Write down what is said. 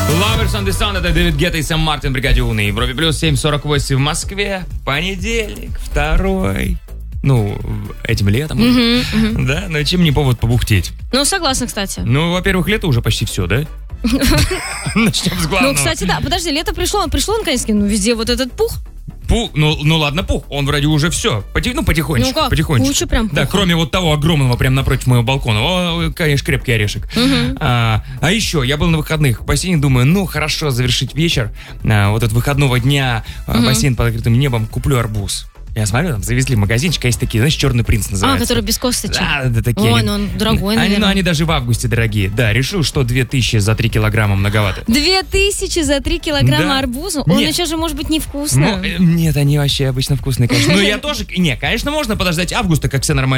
Lovers on the Sun, это Дэвид Гетта и Сэм Мартин в бригаде У на Европе плюс 7:48 в Москве. Понедельник, второй. Ну, этим летом. Да, но чем не повод побухтеть? Ну, согласна, кстати. Ну, во-первых, лето уже почти все, да? Начнем с главного. Ну, кстати, да. Подожди, лето пришло наконец-таки, ну, везде вот этот пух. Ну ладно, пух, он вроде уже все. Потихонечку. Ну как, потихонечку. куча прям пуха. Да, кроме вот того огромного прямо напротив моего балкона. О, конечно, крепкий орешек. А еще, я был на выходных в бассейне, думаю, ну хорошо, завершить вечер, вот от выходного дня, бассейн под открытым небом, куплю арбуз. Я смотрю, там завезли в магазинчик, а есть такие, знаешь, черный принц называется. Который без косточек. Да, такие. Ой, ну он дорогой, наверное. Они даже в августе дорогие. Да, решил, что 2000 за 3 килограмма многовато. 2000 за 3 килограмма арбуза? Он еще же может быть невкусный. Нет, они вообще обычно вкусные, конечно. Ну, я тоже... Не, конечно, можно подождать августа, как все нормально.